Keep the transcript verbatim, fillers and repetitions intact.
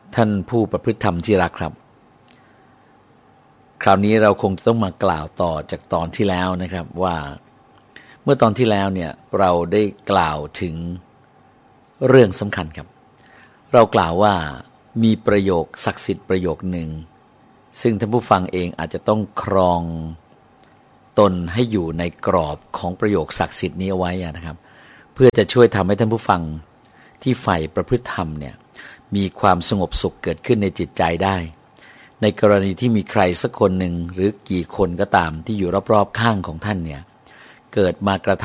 ท่านผู้ประพฤติธรรมที่รักครับคราวนี้เราคงต้องมากล่าวต่อจากตอนที่แล้วนะครับว่าเมื่อตอนที่แล้วเนี่ยเราได้กล่าวถึงเรื่องสำคัญครับเรากล่าวว่ามีประโยคศักดิ์สิทธิ์ประโยคหนึ่งซึ่งท่านผู้ฟังเองอาจจะต้องครองตนให้อยู่ในกรอบของประโยคศักดิ์สิทธิ์นี้เอาไว้นะครับเพื่อจะช่วยทำให้ท่านผู้ฟังที่ใฝ่ประพฤติธรรมเนี่ยมีความสงบสุขเกิดขึ้นในจิตใจได้ในกรณีที่มีใครสักคนหนึ่งหรือกี่คนก็ตามที่อยู่รอบๆข้างของท่านเนี่ยเกิดมากระท